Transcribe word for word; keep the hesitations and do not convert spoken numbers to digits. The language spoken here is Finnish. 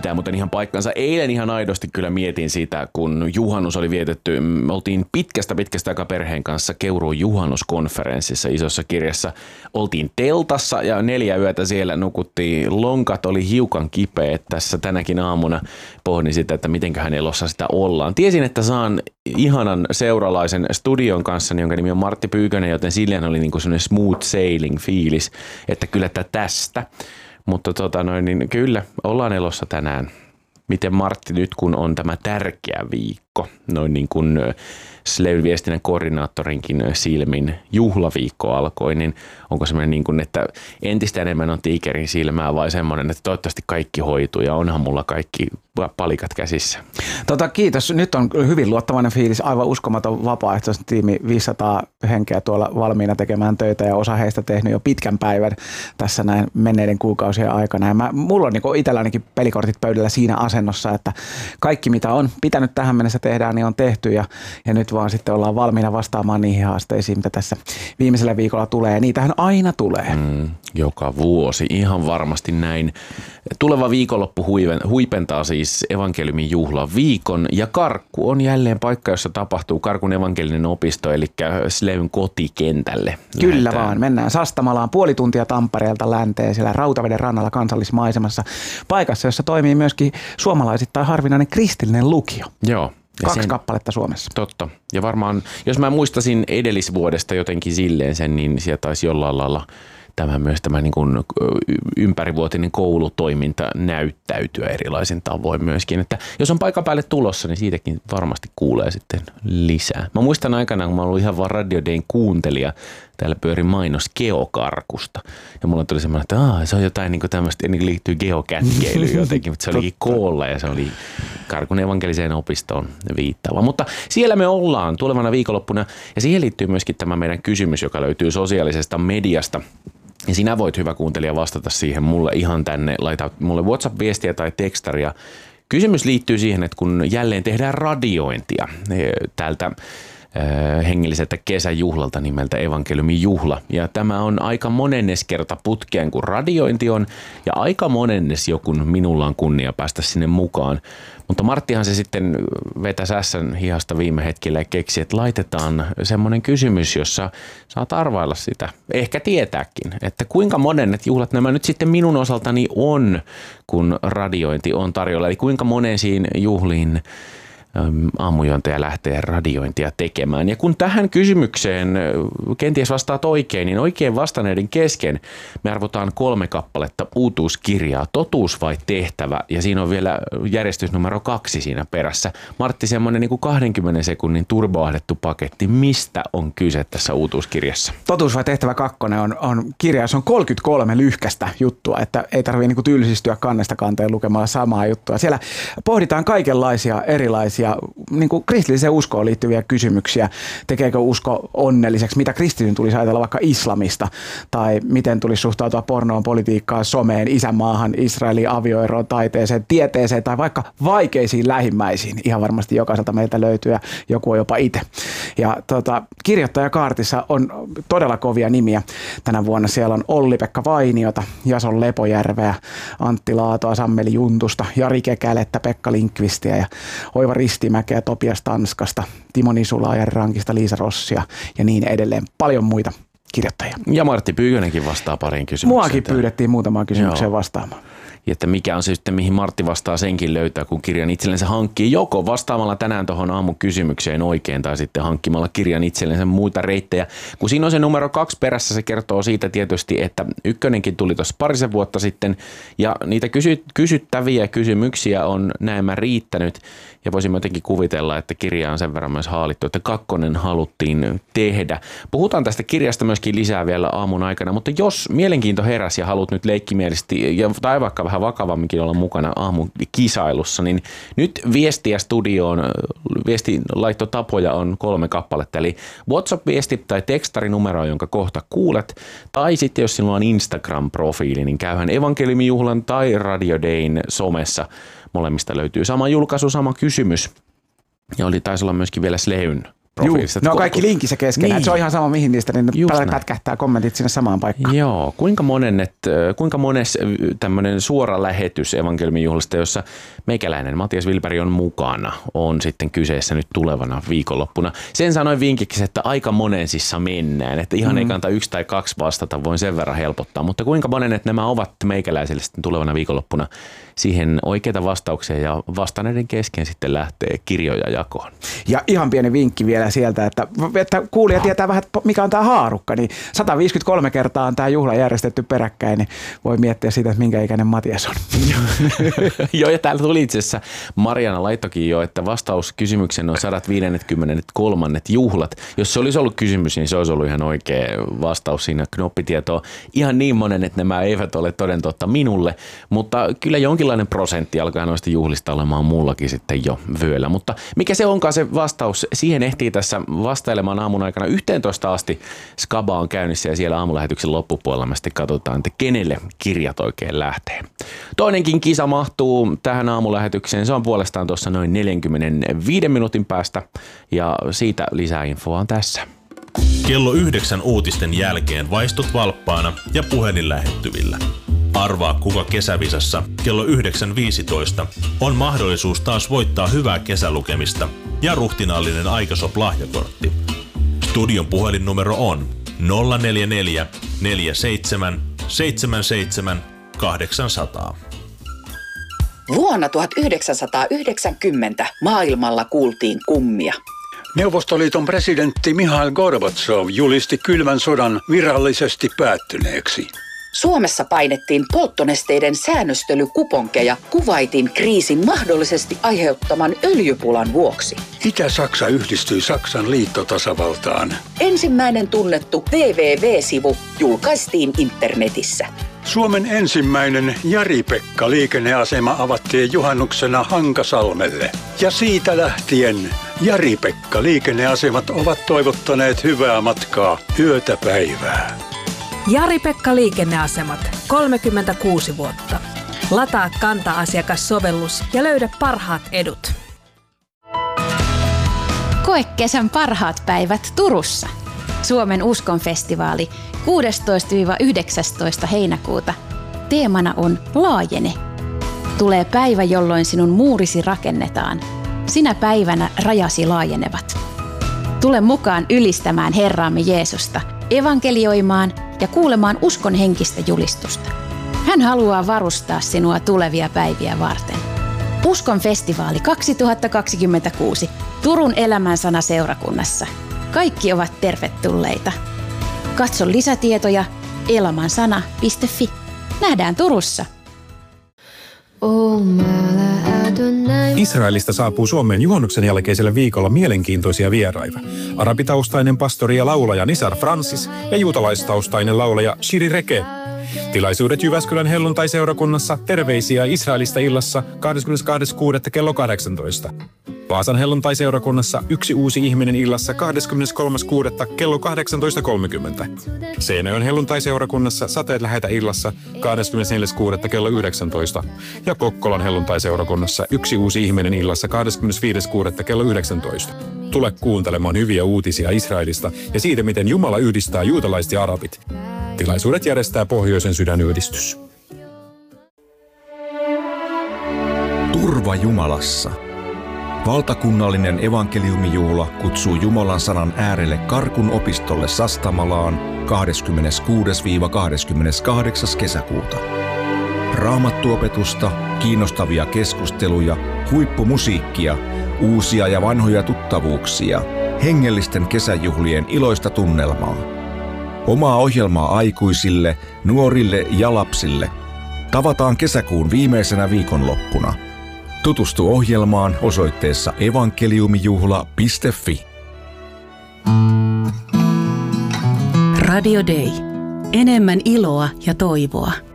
pitää muuten ihan paikkansa. Eilen ihan aidosti kyllä mietin sitä, kun juhannus oli vietetty. Me oltiin pitkästä pitkästä aikaa perheen kanssa Keuruun juhannuskonferenssissa isossa kirjassa. Oltiin teltassa ja neljä yötä siellä nukuttiin. Lonkat oli hiukan kipeät tässä tänäkin aamuna. Pohdin sitä, että mitenköhän elossa sitä ollaan. Tiesin, että saan ihanan seuralaisen studion kanssa, jonka nimi on Martti Pyykönen, joten silleen oli niinku sellainen smooth sailing fiilis, että kyllä tästä. Mutta tota noin, niin kyllä, ollaan elossa tänään. Miten Martti nyt, kun on tämä tärkeä viikko, noin niin kuin Slevyn viestinnän koordinaattorinkin silmin juhlaviikko alkoi, niin onko semmoinen niin kuin, että entistä enemmän on tiikerin silmää vai semmoinen, että toivottavasti kaikki hoituu ja onhan mulla kaikki palikat käsissä? Tota, kiitos. Nyt on hyvin luottavainen fiilis, aivan uskomaton vapaaehtoisen tiimi, viisisataa henkeä tuolla valmiina tekemään töitä ja osa heistä tehnyt jo pitkän päivän tässä näin menneiden kuukausien aikana. Ja mä, mulla on niin itsellänikin pelikortit pöydällä siinä asennossa, että kaikki mitä on pitänyt tähän mennessä tehdään, niin on tehty ja, ja nyt vaan sitten ollaan valmiina vastaamaan niihin haasteisiin, mitä tässä viimeisellä viikolla tulee. Niitähän aina tulee. Mm, joka vuosi, ihan varmasti näin. Tuleva viikonloppu huipentaa siis evankeliumin juhlaviikon ja Karkku on jälleen paikka, jossa tapahtuu Karkun evankelinen opisto, eli Slevyn kotikentälle. Kyllä Lähdetään. vaan, mennään Sastamalaan puoli tuntia Tampereelta länteen siellä Rautaveden rannalla kansallismaisemassa, paikassa, jossa toimii myöskin suomalaisittain harvinainen kristillinen lukio. Joo. Kaksi sen, kappaletta Suomessa. Totta. Ja varmaan, jos mä muistasin edellisvuodesta jotenkin silleen sen, niin sieltä taisi jollain lailla tämä myös tämä niin kuin ympärivuotinen koulutoiminta näyttäytyä erilaisin tavoin myöskin. Että jos on paikan päälle tulossa, niin siitäkin varmasti kuulee sitten lisää. Mä muistan aikanaan, kun mä ollut ihan vaan Radio Dayn kuuntelija, täällä pyöri mainos geokarkusta. Ja mulla tuli semmoinen, että Aa, se on jotain niin kuin tämmöistä, niin liittyy geokätkeilyyn jotenkin, mutta se olikin koolla ja se oli Karkun evankeliseen opistoon viittaava. Mutta siellä me ollaan tulevana viikonloppuna ja siihen liittyy myöskin tämä meidän kysymys, joka löytyy sosiaalisesta mediasta. Ja sinä voit, hyvä kuuntelija, vastata siihen mulle ihan tänne, laita mulle WhatsApp-viestiä tai tekstaria. Kysymys liittyy siihen, että kun jälleen tehdään radiointia täältä hengelliseltä kesäjuhlalta nimeltä evankeliumin juhla. Ja tämä on aika monennes kerta putkeen, kun radiointi on, ja aika monennes joku minulla on kunnia päästä sinne mukaan. Mutta Marttihan se sitten vetäisi ässän hihasta viime hetkellä ja keksi, että laitetaan semmoinen kysymys, jossa saat arvailla sitä, ehkä tietääkin, että kuinka monennet juhlat nämä nyt sitten minun osaltani on, kun radiointi on tarjolla. Eli kuinka monensiin juhliin aamujuontaja lähtee radiointia tekemään. Ja kun tähän kysymykseen kenties vastaat oikein, niin oikein vastanneiden kesken me arvotaan kolme kappaletta uutuuskirjaa, totuus vai tehtävä, ja siinä on vielä järjestys numero kaksi siinä perässä. Martti, semmoinen niin kuin kahdenkymmenen sekunnin turboahdettu paketti, mistä on kyse tässä uutuuskirjassa? Totuus vai tehtävä kakkonen on, on kirja, jossa on kolmekymmentäkolme lyhkästä juttua, että ei tarvitse niin kuin tylsistyä kannesta kanteen lukemalla samaa juttua. Siellä pohditaan kaikenlaisia erilaisia ja niin kuin kristilliseen uskoon liittyviä kysymyksiä. Tekeekö usko onnelliseksi? Mitä kristityn tulisi ajatella vaikka islamista? Tai miten tulisi suhtautua pornoon, politiikkaan, someen, isänmaahan, Israelin avioeroon, taiteeseen, tieteeseen tai vaikka vaikeisiin lähimmäisiin? Ihan varmasti jokaiselta meiltä löytyy ja joku on jopa itse. Ja tota, kirjoittajakaartissa on todella kovia nimiä. Tänä vuonna siellä on Olli-Pekka Vainiota, Jason Lepojärveä, Antti Laatoa, Sammeli Juntusta, Jari Kekälettä, Pekka Linkvistiä ja Oiva Ristimäkeä, Topias Tanskasta, Timo Nisulaa, Jari Rankista, Liisa Rossia ja niin edelleen. Paljon muita kirjoittajia. Ja Martti Pyykönenkin vastaa pariin kysymykseen. Muakin pyydettiin muutamaan kysymykseen Joo. vastaamaan. Ja että mikä on se sitten, mihin Martti vastaa, senkin löytää, kun kirjan itsellensä hankkii joko vastaamalla tänään tuohon aamun kysymykseen oikein tai sitten hankkimalla kirjan itsellensä muita reittejä. Kun siinä on se numero kaksi perässä, se kertoo siitä tietysti, että ykkönenkin tuli tuossa parisen vuotta sitten ja niitä kysy- kysyttäviä kysymyksiä on näemmä riittänyt ja voisimme jotenkin kuvitella, että kirja on sen verran myös haalittu, että kakkonen haluttiin tehdä. Puhutaan tästä kirjasta myöskin lisää vielä aamun aikana, mutta jos mielenkiinto heräsi ja haluat nyt leikkimielisesti ja, tai vaikka vähän vakavamminkin olla mukana aamun kisailussa, niin nyt viestiä studioon, viestilaittotapoja on kolme kappaletta, eli WhatsApp-viesti tai tekstarinumero, jonka kohta kuulet, tai sitten jos sinulla on Instagram-profiili, niin käyhän evankeliumijuhlan tai Radio Dayn somessa. Molemmista löytyy sama julkaisu, sama kysymys. Ja oli taisi olla myöskin vielä Slevyn profiilissa. Ne on kaikki linkissä keskenään. Niin. Se on ihan sama mihin niistä, niin ne pätkähtää kommentit sinne samaan paikkaan. Joo. Kuinka, monen, et, kuinka mones tämmöinen suora lähetys evankeliumin juhlasta, jossa meikäläinen Matias Wilberg on mukana, on sitten kyseessä nyt tulevana viikonloppuna. Sen sanoin vinkiksi, että aika monensissa mennään, että ihan mm. ei kannata yksi tai kaksi vastata, voin sen verran helpottaa. Mutta kuinka monen, että nämä ovat meikäläisille sitten tulevana viikonloppuna, siihen oikeita vastauksia ja vastanneiden kesken sitten lähtee kirjoja jakoon. Ja ihan pieni vinkki vielä sieltä, että, että kuulija tietää vähän, mikä on tämä haarukka, niin sata viisikymmentäkolme kertaa on tämä juhla järjestetty peräkkäin, niin voi miettiä siitä, että minkä ikäinen Matias on. Joo, ja täällä tuli itse asiassa Mariana laittokin jo, että vastaus kysymykseen on sata viisikymmentäkolme juhlat. Jos se olisi ollut kysymys, niin se olisi ollut ihan oikea vastaus siinä knoppitietoa. Ihan niin monen, että nämä eivät ole toden totta minulle, mutta kyllä jonkinlainen prosentti alkaa noista juhlista olemaan mullakin sitten jo vyöllä. Mutta mikä se onkaan se vastaus, siihen ehtii tässä vastailemaan aamun aikana yhteentoista asti. Skaba on käynnissä ja siellä aamulähetyksen loppupuolella me sitten katsotaan, että kenelle kirjat oikein lähtee. Toinenkin kisa mahtuu tähän aamulähetykseen. Se on puolestaan tuossa noin neljänkymmenenviiden minuutin päästä ja siitä lisää infoa on tässä. Kello yhdeksän uutisten jälkeen vaistut valppaana ja puhelin lähettyvillä. Arvaa kuka kesävisassa kello yhdeksän viisitoista on mahdollisuus taas voittaa hyvää kesälukemista ja ruhtinaallinen Aikasop-lahjakortti. Studion puhelinnumero on nolla neljä neljä neljä seitsemän seitsemän seitsemän kahdeksan nolla nolla. Vuonna tuhatyhdeksänsataayhdeksänkymmentä maailmalla kuultiin kummia. Neuvostoliiton presidentti Mihail Gorbatsov julisti kylmän sodan virallisesti päättyneeksi. Suomessa painettiin polttonesteiden säännöstelykuponkeja Kuwaitin kriisin mahdollisesti aiheuttaman öljypulan vuoksi. Itä-Saksa yhdistyi Saksan liittotasavaltaan. Ensimmäinen tunnettu double-u double-u double-u-sivu julkaistiin internetissä. Suomen ensimmäinen Jari-Pekka-liikenneasema avattiin juhannuksena Hankasalmelle. Ja siitä lähtien Jari-Pekka-liikenneasemat ovat toivottaneet hyvää matkaa yötä päivää. Jari-Pekka Liikenneasemat, kolmekymmentäkuusi vuotta. Lataa Kanta-asiakassovellus ja löydä parhaat edut. Koe kesän parhaat päivät Turussa. Suomen uskonfestivaali kuudestoista yhdeksästoista heinäkuuta. Teemana on Laajene. Tulee päivä, jolloin sinun muurisi rakennetaan. Sinä päivänä rajasi laajenevat. Tule mukaan ylistämään Herraamme Jeesusta, evankelioimaan ja kuulemaan uskon henkistä julistusta. Hän haluaa varustaa sinua tulevia päiviä varten. Uskon festivaali kaksituhattakaksikymmentäkuusi Turun elämänsana seurakunnassa. Kaikki ovat tervetulleita. Katso lisätietoja elämänsana piste fi. Nähdään Turussa. Israelista saapuu Suomeen juhannuksen jälkeisellä viikolla mielenkiintoisia vieraita. Arabitaustainen pastori ja laulaja Nisar Francis ja juutalaistaustainen laulaja Shiri Reke. Tilaisuudet Jyväskylän helluntai-seurakunnassa Terveisiä Israelista illassa kahdeskymmenestoinen kuudetta kello kahdeksantoista. Vaasan helluntai-seurakunnassa Yksi uusi ihminen illassa kahdeskymmeneskolmas kuudetta kello kahdeksantoista kolmekymmentä. Seinäjoen helluntai-seurakunnassa Sateet lähetä illassa kahdeskymmenesneljäs kuudetta kello yhdeksäntoista. Ja Kokkolan helluntai-seurakunnassa Yksi uusi ihminen illassa kahdeskymmenesviides kuudetta kello yhdeksäntoista. Tule kuuntelemaan hyviä uutisia Israelista ja siitä, miten Jumala yhdistää juutalaiset ja arabit. Tilaisuudet järjestää Pohjoisen sydänyhdistys. Turva Jumalassa. Valtakunnallinen evankeliumijuhla kutsuu Jumalan sanan äärelle Karkun opistolle Sastamalaan kahdeskymmeneskuudes kahdeskymmeneskahdeksas kesäkuuta. Raamattuopetusta, kiinnostavia keskusteluja, huippumusiikkia, uusia ja vanhoja tuttavuuksia, hengellisten kesäjuhlien iloista tunnelmaa. Omaa ohjelmaa aikuisille, nuorille ja lapsille. Tavataan kesäkuun viimeisenä viikonloppuna. Tutustu ohjelmaan osoitteessa evankeliumijuhla piste fi. Radio Day. Enemmän iloa ja toivoa.